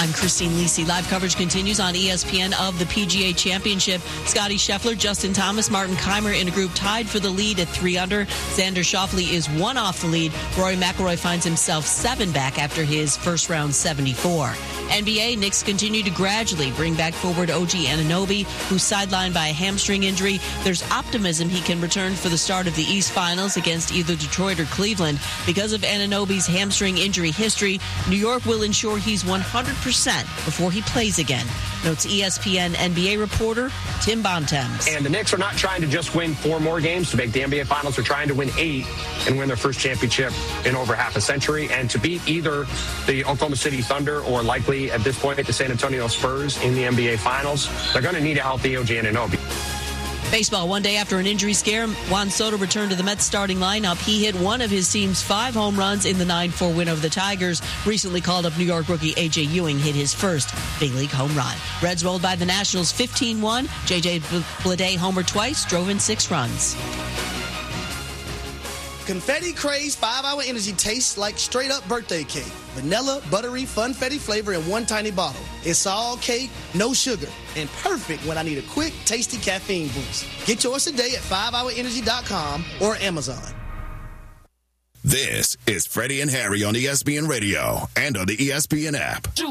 I'm Christine Lisi. Live coverage continues on ESPN of the PGA Championship. Scotty Scheffler, Justin Thomas, Martin Keimer in a group tied for the lead at 3 under. Xander Schauffele is 1 off the lead. Rory McIlroy finds himself 7 back after his first round 74. NBA, Knicks continue to gradually bring back forward OG Anunoby, who's sidelined by a hamstring injury. There's optimism he can return for the start of the East Finals against either Detroit or Cleveland. Because of Anunoby's hamstring injury history, New York will ensure he's 100% before he plays again, notes ESPN NBA reporter Tim Bontemps. And the Knicks are not trying to just win 4 more games to make the NBA Finals. They're trying to win 8 and win their first championship in over half a century. And to beat either the Oklahoma City Thunder or likely at this point the San Antonio Spurs in the NBA Finals, they're going to need a healthy OG Anunoby. Baseball, one day after an injury scare, Juan Soto returned to the Mets starting lineup. He hit one of his team's 5 home runs in the 9-4 win over the Tigers. Recently called up New York rookie A.J. Ewing hit his first big league home run. Reds rolled by the Nationals 15-1. J.J. Bleday homered twice, drove in 6 runs. Confetti Craze 5-Hour Energy tastes like straight-up birthday cake. Vanilla, buttery, funfetti flavor in one tiny bottle. It's all cake, no sugar, and perfect when I need a quick, tasty caffeine boost. Get yours today at 5hourenergy.com or Amazon. This is Freddie and Harry on ESPN Radio and on the ESPN app.